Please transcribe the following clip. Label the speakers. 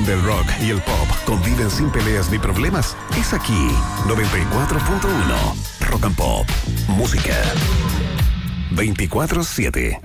Speaker 1: donde el rock y el pop conviven sin peleas ni problemas, es aquí. 94.1 Rock and Pop. Música 24/7.